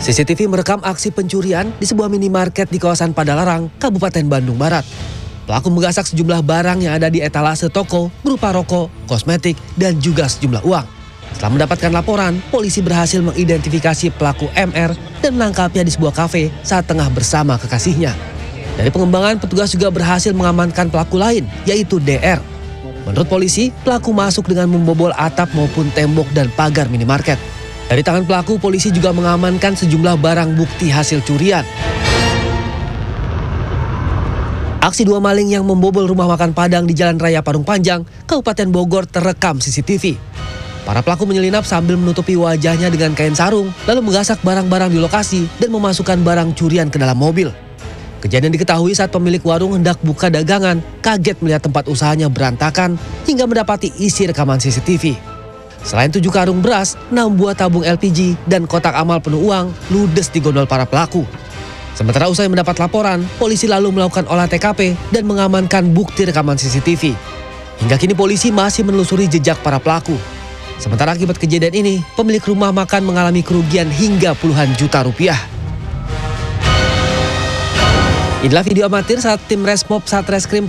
CCTV merekam aksi pencurian di sebuah minimarket di kawasan Padalarang, Kabupaten Bandung Barat. Pelaku menggasak sejumlah barang yang ada di etalase toko berupa rokok, kosmetik, dan juga sejumlah uang. Setelah mendapatkan laporan, polisi berhasil mengidentifikasi pelaku MR dan menangkapnya di sebuah kafe saat tengah bersama kekasihnya. Dari pengembangan, petugas juga berhasil mengamankan pelaku lain, yaitu DR. Menurut polisi, pelaku masuk dengan membobol atap maupun tembok dan pagar minimarket. Dari tangan pelaku, polisi juga mengamankan sejumlah barang bukti hasil curian. Aksi dua maling yang membobol rumah makan Padang di Jalan Raya Parung Panjang, Kabupaten Bogor terekam CCTV. Para pelaku menyelinap sambil menutupi wajahnya dengan kain sarung, lalu menggasak barang-barang di lokasi dan memasukkan barang curian ke dalam mobil. Kejadian diketahui saat pemilik warung hendak buka dagangan, kaget melihat tempat usahanya berantakan hingga mendapati isi rekaman CCTV. Selain 7 karung beras, 6 buah tabung LPG, dan kotak amal penuh uang ludes di gondol para pelaku. Sementara usai mendapat laporan, polisi lalu melakukan olah TKP dan mengamankan bukti rekaman CCTV. Hingga kini polisi masih menelusuri jejak para pelaku. Sementara akibat kejadian ini, pemilik rumah makan mengalami kerugian hingga puluhan juta rupiah. Inilah video amatir saat tim Resmob Satreskrim